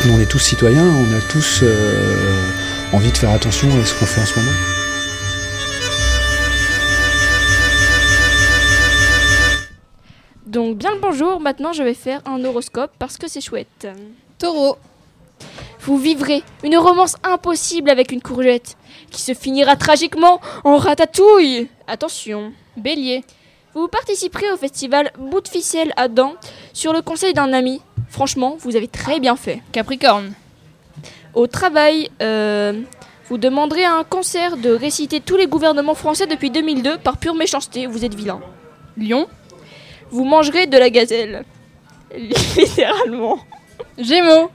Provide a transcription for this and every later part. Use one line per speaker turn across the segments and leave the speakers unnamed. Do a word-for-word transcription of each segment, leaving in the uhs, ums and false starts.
que l'on est tous citoyens, on a tous euh, envie de faire attention à ce qu'on fait en ce moment.
Donc bien le bonjour, maintenant je vais faire un horoscope parce que c'est chouette.
Taureau.
Vous vivrez une romance impossible avec une courgette qui se finira tragiquement en ratatouille. Attention.
Bélier.
Vous participerez au festival Bout de ficelle à Dain sur le conseil d'un ami. Franchement, vous avez très bien fait.
Capricorne.
Au travail, euh, vous demanderez à un cancer de réciter tous les gouvernements français depuis deux mille deux par pure méchanceté. Vous êtes vilain.
Lion.
Vous mangerez de la gazelle. Littéralement.
Gémeaux.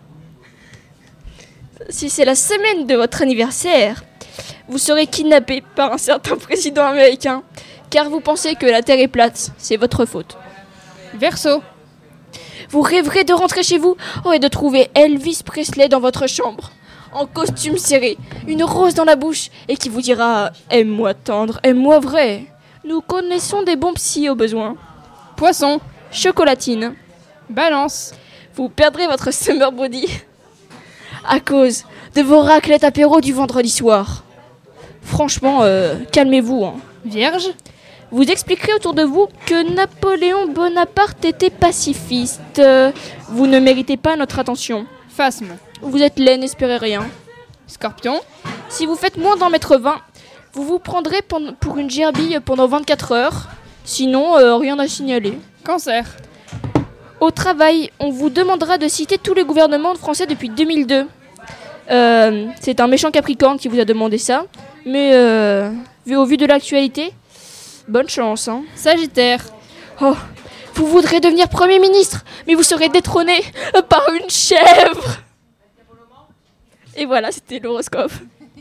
Si c'est la semaine de votre anniversaire, vous serez kidnappé par un certain président américain, car vous pensez que la Terre est plate. C'est votre faute.
Verseau.
Vous rêverez de rentrer chez vous oh, et de trouver Elvis Presley dans votre chambre, en costume serré, une rose dans la bouche, et qui vous dira « Aime-moi tendre, aime-moi vrai ». Nous connaissons des bons psys au besoin.
Poisson.
Chocolatine.
Balance.
Vous perdrez votre summer body à cause de vos raclettes apéro du vendredi soir. Franchement, euh, calmez-vous. Hein.
Vierge.
Vous expliquerez autour de vous que Napoléon Bonaparte était pacifiste. Euh, vous ne méritez pas notre attention.
Phasme.
Vous êtes laid, n'espérez rien.
Scorpion.
Si vous faites moins d'un mètre vingt, vous vous prendrez pour une gerbille pendant vingt-quatre heures. Sinon, euh, rien à signaler.
Cancer.
Au travail, on vous demandera de citer tous les gouvernements français depuis deux mille deux. Euh, c'est un méchant Capricorne qui vous a demandé ça. Mais euh, vu au vu de l'actualité, bonne chance. Hein.
Sagittaire.
Oh, vous voudrez devenir Premier ministre, mais vous serez détrôné par une chèvre. Et voilà, c'était l'horoscope.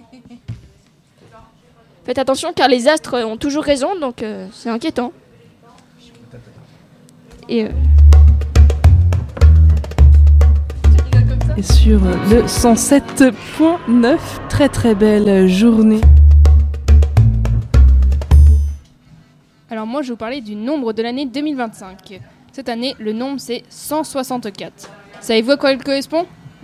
Faites attention car les astres ont toujours raison, donc euh, c'est inquiétant. Et... Euh...
Et sur le cent sept point neuf, très très belle journée.
Alors moi je vais vous parler du nombre de l'année deux mille vingt-cinq. Cette année, le nombre c'est cent soixante-quatre. Savez-vous à quoi il correspond ? Non ?